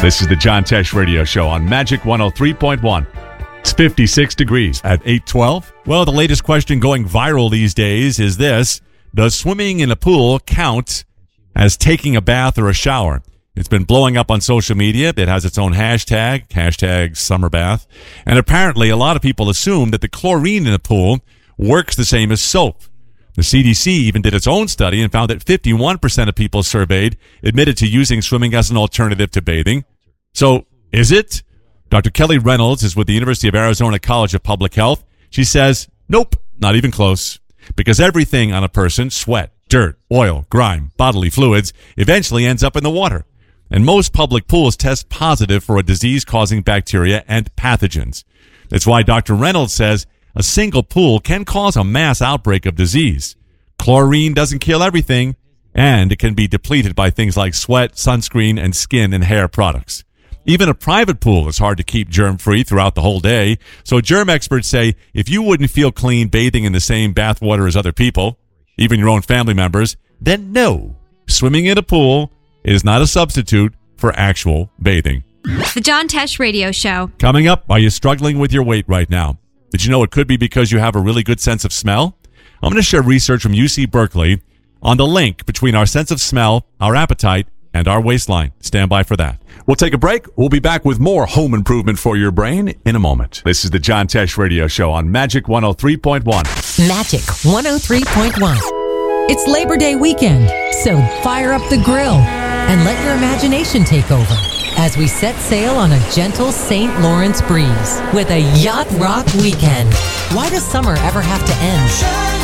This is the John Tesh Radio Show on Magic 103.1. It's 56 degrees at 8:12. Well, the latest question going viral these days is this: does swimming in a pool count as taking a bath or a shower? It's been blowing up on social media. It has its own hashtag #SummerBath. And apparently a lot of people assume that the chlorine in a pool works the same as soap. The CDC even did its own study and found that 51% of people surveyed admitted to using swimming as an alternative to bathing. So, is it? Dr. Kelly Reynolds is with the University of Arizona College of Public Health. She says, nope, not even close. Because everything on a person, sweat, dirt, oil, grime, bodily fluids, eventually ends up in the water. And most public pools test positive for a disease-causing bacteria and pathogens. That's why Dr. Reynolds says a single pool can cause a mass outbreak of disease. Chlorine doesn't kill everything, and it can be depleted by things like sweat, sunscreen, and skin and hair products. Even a private pool is hard to keep germ-free throughout the whole day. So germ experts say if you wouldn't feel clean bathing in the same bathwater as other people, even your own family members, then no, swimming in a pool is not a substitute for actual bathing. The John Tesh Radio Show. Coming up, are you struggling with your weight right now? Did you know it could be because you have a really good sense of smell? I'm going to share research from UC Berkeley on the link between our sense of smell, our appetite, and our waistline. Stand by for that. We'll take a break. We'll be back with more home improvement for your brain in a moment. This is the John Tesh Radio Show on Magic 103.1. Magic 103.1. It's Labor Day weekend, so fire up the grill and let your imagination take over as we set sail on a gentle St. Lawrence breeze with a yacht rock weekend. Why does summer ever have to end?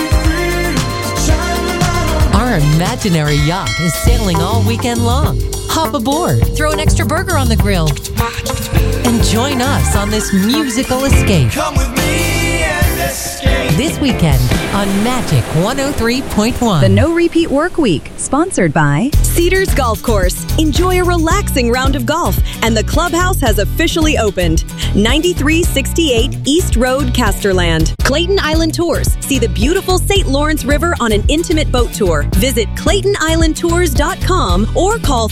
Our imaginary yacht is sailing all weekend long. Hop aboard, throw an extra burger on the grill, and join us on this musical escape. Come with me and escape. This weekend on Magic 103.1. The No Repeat Work Week, sponsored by Cedars Golf Course. Enjoy a relaxing round of golf, and the clubhouse has officially opened. 9368 East Road, Casterland. Clayton Island Tours. See the beautiful St. Lawrence River on an intimate boat tour. Visit ClaytonIslandTours.com or call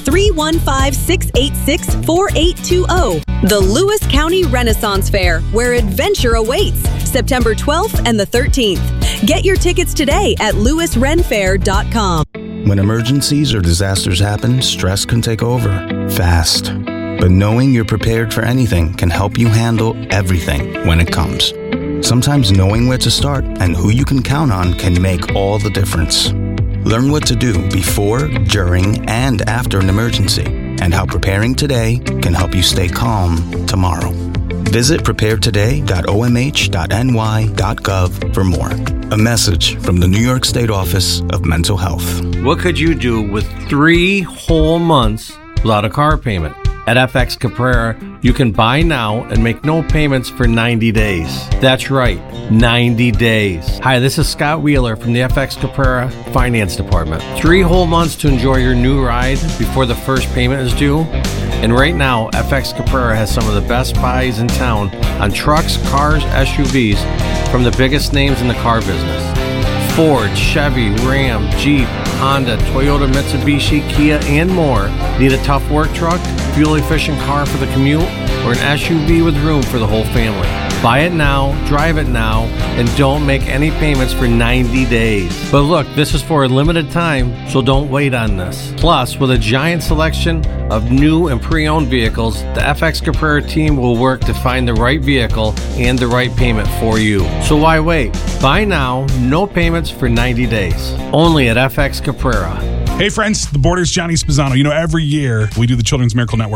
315-686-4820. The Lewis County Renaissance Fair, where adventure awaits. September 12th and the 13th. Get your tickets today at lewisrenfair.com. When emergencies or disasters happen, stress can take over fast. But knowing you're prepared for anything can help you handle everything when it comes. Sometimes knowing where to start and who you can count on can make all the difference. Learn what to do before, during, and after an emergency, and how preparing today can help you stay calm tomorrow. Visit preparetoday.omh.ny.gov for more. A message from the New York State Office of Mental Health. What could you do with 3 whole months without a car payment? At FX Caprera, you can buy now and make no payments for 90 days. That's right, 90 days. Hi, this is Scott Wheeler from the FX Caprera Finance Department. 3 whole months to enjoy your new ride before the first payment is due. And right now, FX Caprera has some of the best buys in town on trucks, cars, SUVs from the biggest names in the car business. Ford, Chevy, Ram, Jeep, Honda, Toyota, Mitsubishi, Kia, and more. Need a tough work truck, fuel-efficient car for the commute, or an SUV with room for the whole family? Buy it now, drive it now, and don't make any payments for 90 days. But look, this is for a limited time, so don't wait on this. Plus, with a giant selection of new and pre-owned vehicles, the FX Caprera team will work to find the right vehicle and the right payment for you. So why wait? Buy now, no payments for 90 days. Only at FX Caprera. Hey friends, the Borders, Johnny Spizzano. You know, every year we do the Children's Miracle Network